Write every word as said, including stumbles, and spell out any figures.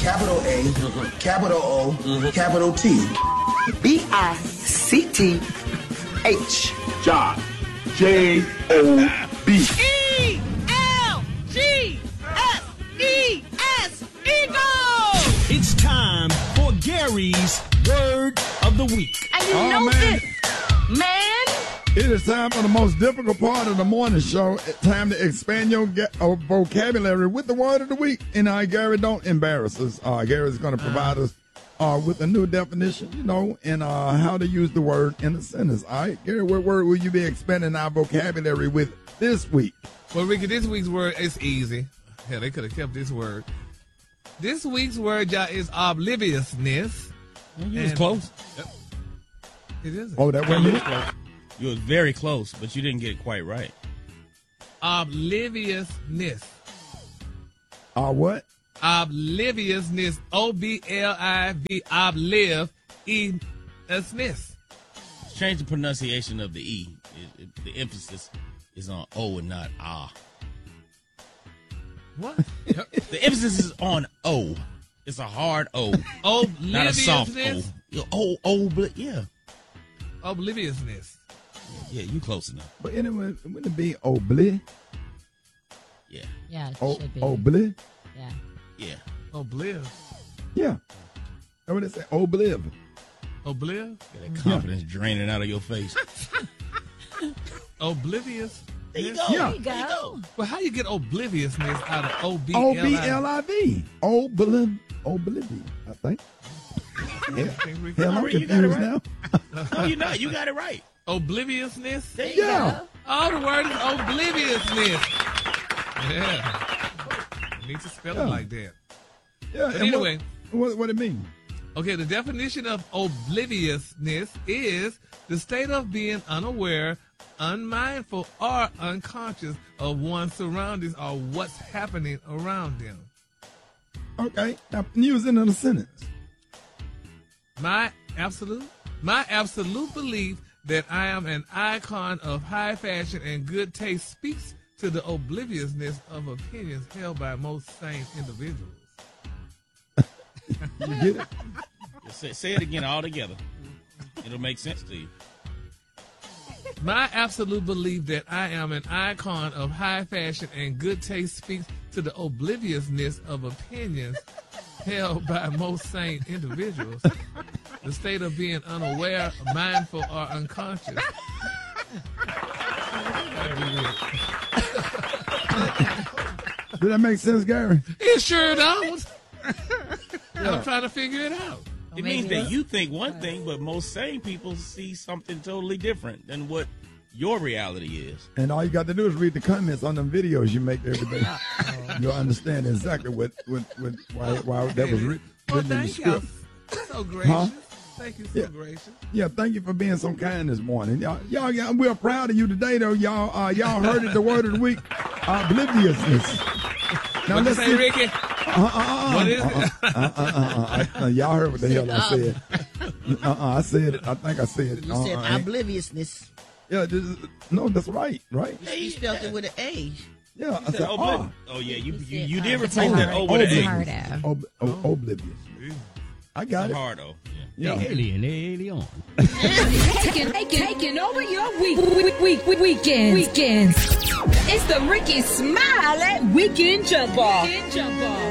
capital A, mm-hmm. capital O, mm-hmm. capital T. B I C T H. Josh. J O B. E L G S E S. Eagle! It's time for Gary's Word of the Week. And you oh, know man. this, man. It is time for the most difficult part of the morning show. It's time to expand your ge- uh, vocabulary with the word of the week. And uh, Gary, don't embarrass us. Uh, Gary is going to provide uh, us uh, with a new definition, you know, and uh, how to use the word in a sentence. All right, Gary, what word will you be expanding our vocabulary with this week? Well, Ricky, this week's word is easy. Hell, they could have kept this word. This week's word, y'all, is obliviousness. Well, you was close. Yep. It is. Oh, that wasn't it? You was very close, but you didn't get it quite right. Obliviousness. Uh, what? Obliviousness. O B L I V. Oblive. E. S. Change the pronunciation of the E. It, it, the emphasis is on O and not ah. What? The emphasis is on O. It's a hard O. Not a soft O. O, O, yeah. Obliviousness. Yeah, you close enough. But anyway, wouldn't it be obli? Yeah. Yeah, it o- should be. Obli? Yeah. Yeah. Obliv. Yeah. That's what they say, obliv. Obliv? Got that confidence yeah. draining out of your face. Oblivious. There you go. Yeah. There you go. Well, how you get obliviousness out of O B L I V? O B L I V. Obliv. Oblivion, I think. Yeah. Hell, I'm confused right. now. No, you're not. You got it right. Obliviousness? There you yeah. go. Oh, the word is obliviousness. Yeah. You need to spell yeah. it like that. Yeah. But anyway. What, what, what it mean? Okay, the definition of obliviousness is the state of being unaware, unmindful, or unconscious of one's surroundings or what's happening around them. Okay. Now, use it in a sentence. My absolute, my absolute belief that I am an icon of high fashion and good taste speaks to the obliviousness of opinions held by most sane individuals. You get it? Say, say it again all together. It'll make sense to you. My absolute belief that I am an icon of high fashion and good taste speaks to the obliviousness of opinions held by most sane individuals. The state of being unaware, mindful, or unconscious. Did that make sense, Gary? It sure does. Yeah. I'm trying to figure it out. It means that you think one thing, but most sane people see something totally different than what your reality is. And all you got to do is read the comments on them videos you make every day. You'll understand exactly what, what, what why, why that was written, well, written in the thank script. you. So gracious. Huh? Thank you so Yeah. gracious. Yeah, thank you for being so kind this morning. Y'all, y'all, y'all we're proud of you today, though. Y'all, uh, y'all heard it, the word of the week, obliviousness. Now What let's you say, see. Ricky? Uh, uh, uh, What is uh, it? uh, uh, uh, uh, uh, uh, y'all heard what the hell I said. Uh, uh, I said it. I think I said it. You uh, said uh, obliviousness. Yeah, this is, no, that's right, right? You spelled it with an A. Yeah, I said said, obli- oh, oh yeah, you you, said, you uh, did it's replace that hard. O with It's an hard. A. ob- ob- oblivious. I got It's it. hard though. Yeah. Alien, alien. taking, taking, taking over your week, week, week, week, weekends. Weekends. It's the Ricky Smiley Weekend Jump Off. Weekend Jump Off.